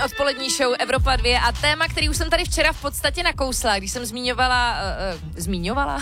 Odpolední show Evropa 2 a téma, který už jsem tady včera v podstatě nakousla, když jsem zmiňovala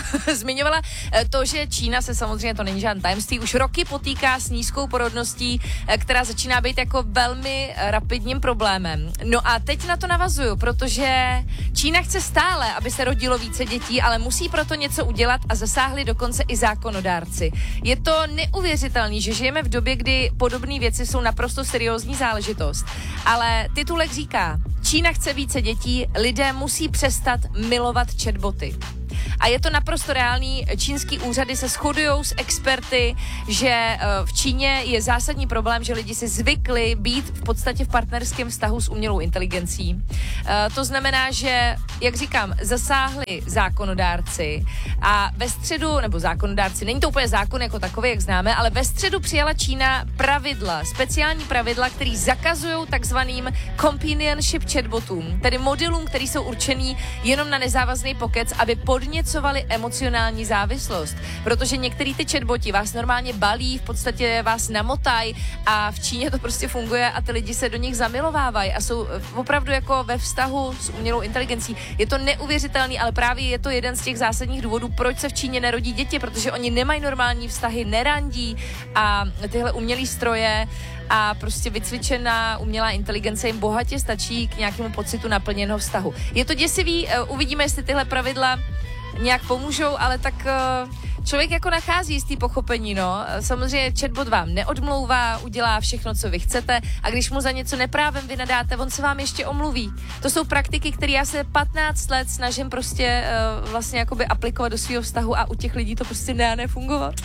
to, že Čína se samozřejmě, to není žádný tajemství, už roky potýká s nízkou porodností, která začíná být jako velmi rapidním problémem. No a teď na to navazuju, protože Čína chce stále, aby se rodilo více dětí, ale musí proto něco udělat a zasáhli dokonce i zákonodárci. Je to neuvěřitelný, že žijeme v době, kdy podobné věci jsou naprosto seriózní záležitost. Ale titulek říká, Čína chce více dětí, lidé musí přestat milovat chatboty. A je to naprosto reálný, čínský úřady se shodujou s experty, že v Číně je zásadní problém, že lidi si zvykli být v podstatě v partnerském vztahu s umělou inteligencí. To znamená, že, jak říkám, zasáhli zákonodárci a ve středu, nebo zákonodárci, není to úplně zákon jako takový, jak známe, ale ve středu přijala Čína pravidla, speciální pravidla, který zakazují takzvaným companionship chatbotům, tedy modelům, který jsou určený jenom na nezávazný pokec, aby podněcovali emocionální závislost, protože některý ty chatboti vás normálně balí, v podstatě vás namotají a v Číně to prostě funguje a ty lidi se do nich zamilovávají a jsou opravdu jako ve vztahu s umělou inteligencí. Je to neuvěřitelný, ale právě je to jeden z těch zásadních důvodů, proč se v Číně nerodí děti, protože oni nemají normální vztahy, nerandí a tyhle umělý stroje a prostě vycvičená umělá inteligence jim bohatě stačí k nějakému pocitu naplněného vztahu. Je to děsivý, uvidíme, jestli tyhle pravidla nějak pomůžou, ale tak člověk jako nachází jistý pochopení, no. Samozřejmě chatbot vám neodmlouvá, udělá všechno, co vy chcete a když mu za něco neprávem vynadáte, on se vám ještě omluví. To jsou praktiky, které já se 15 let snažím prostě vlastně jakoby aplikovat do svého vztahu a u těch lidí to prostě nefungovat.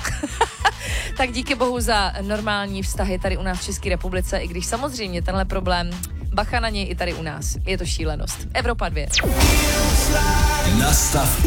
Tak díky bohu za normální vztahy tady u nás v České republice, i když samozřejmě tenhle problém bacha na něj i tady u nás. Je to šílenost. Evropa 2. Nastav